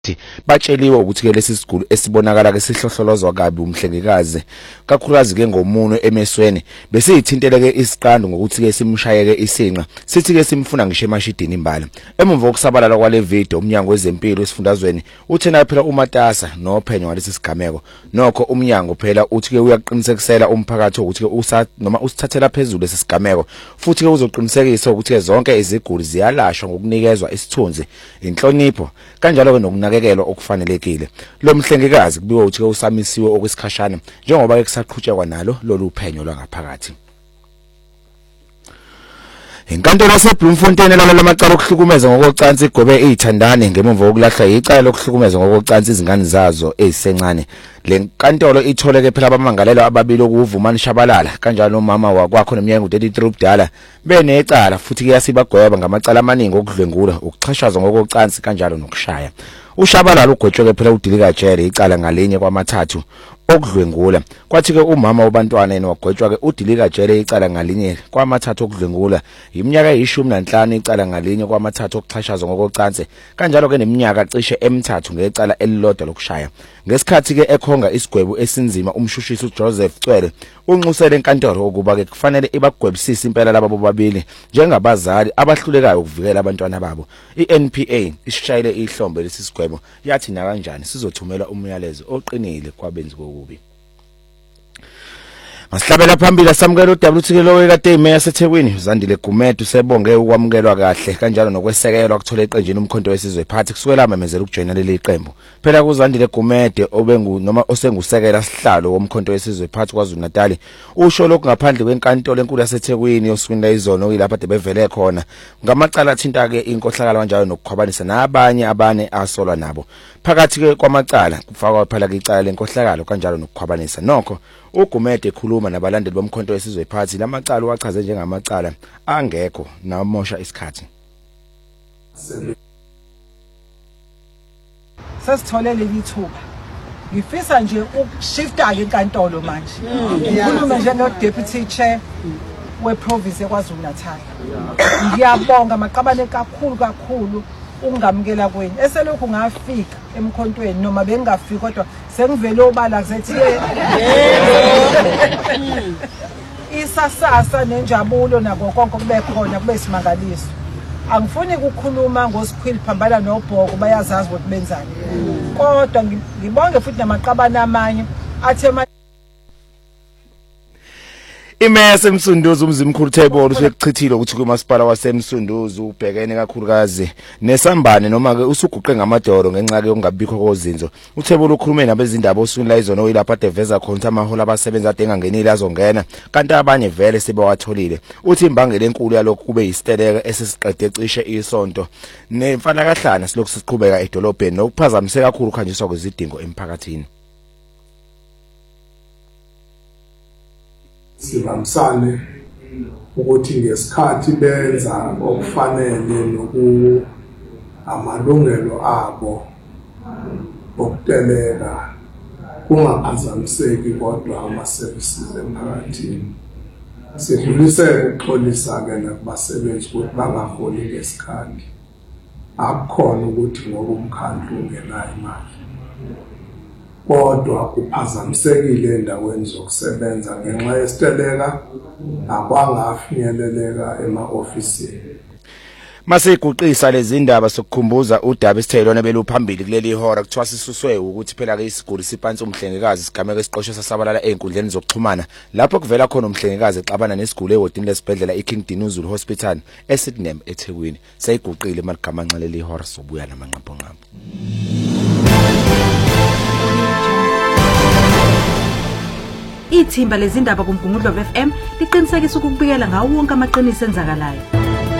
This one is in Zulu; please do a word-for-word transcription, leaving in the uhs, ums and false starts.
batsheliwe ukuthi ke lesi siguli esibonakala ke sihlohlolozwa kabi umhlengikazi kakhulukazi ke ngomuno emesweni bese ithintele ke isiqando ngokuthi ke simshayeke isinqa sithi ke simfuna ngisho emashidini imbala emumva okusabalala kwale video umnyango wezempilo esifundazweni uthena phela uMatasa nophenyo ngalesi sigameko nokho umnyango phela uthi ke uyaqinisekisela umphakathi ukuthi ke usa noma usithathela phezulu lesisigameko futhi ke uzoqinisekisa ukuthi ke zonke iziguli ziyalashwa ngokunikezwa isithunzi inhlonipho kanjalo ke nokunakekelwa okufanelekile lo mhlengikazi kubiwe ukuthi ke usamisiwe okwesikhashana njengoba ke kusaqhutshekwa nalo lolu phenyo lwangaphakathi. Inkantolo yaseBloemfontein elala lamacala okuhlukumeza ngokocansi igobe izithandane ngemuva kokulahla icala lokuhlukumeza ngokocansi izingane zazo ezisencane. Le nkantolo itholeke phela abamangalelwa ababili okuvumana Shabalala kanjalo umama wakwakho neminyaka thirty-three ubudala benecala futhi ke yasibagweba ngamacala amaningi okudlwengula ukuchashazwa ngokocansi kanjalo nokushaya. uShabalala ugwetshwe phela uDilika Jele icala ngalinye kwamathathu okudlwengula kwathi ke umama wabantwana yena wagwetshwa ke uDilika Jele icala ngalinye kwamathathu okudlwengula iminyaka eyishumi nanhlanu icala ngalinye kwamathathu okuchashazwa ngokocansi kanjalo ke neminyaka cishe emithathu ngecala elilodwa lokushaya. Ngesikhathi ke ekhonga isigwebo esinzima umshushisi uJoseph Cwele unxusele enkantolo ukuba ke kufanele ibagwebisise impela labo bobabili njengabazali abahlulekayo ukuvikela abantwana babo. iN P A ishayile ihlombe lesi sigwebo yathi na kanjani sizothumela umyalezo oqinile kwabenzi bokubi. Masihlabela phambili asamukela uW T K lo wekade imeya seThekwini Zandile Gumede usebonge ukwamukelwa kahle kanjalo nokwesekelwa ukuthola eqenjini umkhonto wesizwe phathi kusukela amemezela ukujoyina leli qembu. Phela kuZandile Gumede obengu noma osengusekela sihlalo womkhonto wesizwe phathi kwaZulu Natal usho lokhu ngaphandle kwenkantolo enkulu yaseThekwini osukwini layizono oyilapha debevele khona ngamacala athinta ke inkohlakalo kanjalo nokukhwabanisa nabanye abane asolwa nabo. Phakathi ke kwamacala kufakwa phela ke icala lenkohlakalo kanjalo nokukhwabanisa nokho uGumede ekhuluma nabalandeli bomkhonto wesizwe phathi lamacala wachaze njengamacala angekho namosha isikhathi. Sasithole leli thuba ngifisa nje ukushifta ke enkantolo manje ngikhuluma nje no deputy chair we province eKwaZulu Natal. Ngiyabonga maqabane kakhulu kakhulu ungamukela kweni eselokhu ngafika emkhontweni noma bengafiki kodwa sengivele obala kusethi isasasa nenjabulo nako konke kube khona kube simangaliso. Angifuni ukukhuluma ngosikhwili phambana noBhoko bayazazi ukuthi benzani kodwa ngibonge futhi namaqabana amanye athema Imeya semsunduzi umzimkhulu Thayibolo usekuchithile ukuthi kumasipala wasemsunduzi ubhekene kakhulukazi nesambane noma ke usuguqe ngamadoro ngenxa ke ongabikho kozinzo. uThayibolo ukhulume nabezindaba osukwini layizono oyilapha deveza khona amahola abasebenza ade engangenile azongena kanti abanye vele sebewatholile. Uthi imbangela enkulu yalokho kube yisiteleka esesiqede cishe isonto nemfana kahlana silokhu siqhubeka edolobheni nokuphazamiseka kakhulu khanjiswa kwezidingo emphakathini. Sibamsane ukuthi ngesikhathi benza okufanele noku amalungelo abo okuteleka kungaphazamiseki kodwa ama services emphakathini. Sidlulisele ukuxolisa ke nakubasebenzi ukuthi bangaholi ngesikhathi. Akukhona ukuthi ngoba umkhandlu ungenayo imali kodwa kuphazamisekile endaweni zokusebenza ngenxa yesiteleka akwangafinyeleleka ema-ofisini. Masiguqisa lezi ndaba sokukhumbuza uDaba isithelwane beluphambili kuleli hora kuthiwa sisuswe ukuthi phela ke isiguli siphansi umhlengikazi sigameke esiqosho sasabalala einkundleni zokuxhumana lapho kuvela khona umhlengikazi exabana nesiguli ewodini lesibhedlela iKing Dinuzulu Hospital eSydney eThekwini. Sayiguqile maligamanxa leli hora sobuya namanqampo nqampo. Ithimba lezindaba kuMgungundlovu F M liqinisekisa ukubikela ngawo wonke amaqiniso enzakalayo.